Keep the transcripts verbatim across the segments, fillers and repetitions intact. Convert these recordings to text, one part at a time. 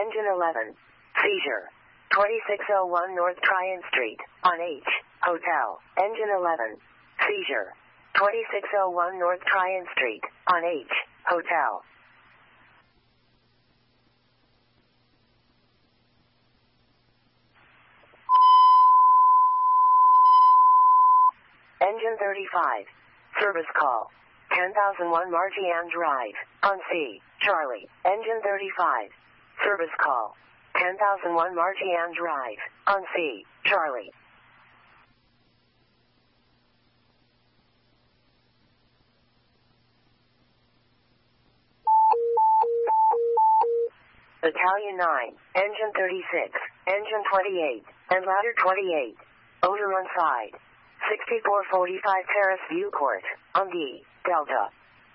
Engine eleven. Seizure. twenty-six oh one North Tryon Street, on H, Hotel. Engine eleven. Seizure. twenty-six oh one North Tryon Street, on H, Hotel. Engine thirty-five. Service call. ten thousand one Margian Drive, on C, Charlie. Engine thirty-five. Service call. ten thousand one Margian Drive, on C, Charlie. Battalion nine, Engine thirty-six, Engine twenty-eight, and Ladder twenty-eight. Odor on side. sixty-four forty-five Terrace View Court, on D, Delta.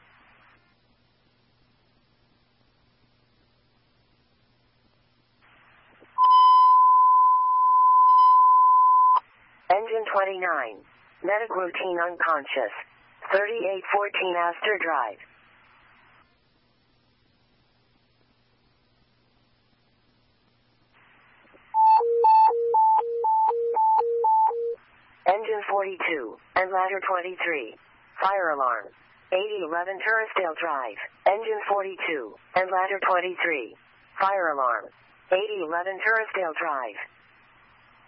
Engine twenty-nine. Medic routine unconscious. thirty-eight fourteen Astor Drive. Engine forty-two, and Ladder twenty-three. Fire alarm. eighty eleven Turrisdale Drive. Engine forty-two, and Ladder twenty-three. Fire alarm. eighty eleven Turrisdale Drive.